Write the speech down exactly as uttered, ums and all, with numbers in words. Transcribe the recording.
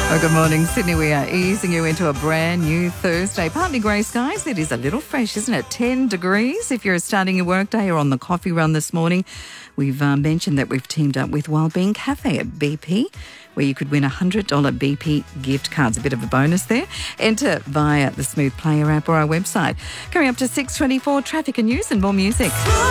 Well, good morning, Sydney. We are easing you into a brand new Thursday. Partly grey skies. It is a little fresh, isn't it? ten degrees if you're starting your workday or on the coffee run this morning. We've uh, mentioned that we've teamed up with Wellbeing Cafe at B P, where you could win one hundred dollars B P gift cards. A bit of a bonus there. Enter via the Smooth Player app or our website. Coming up to six twenty-four, traffic and news and more music.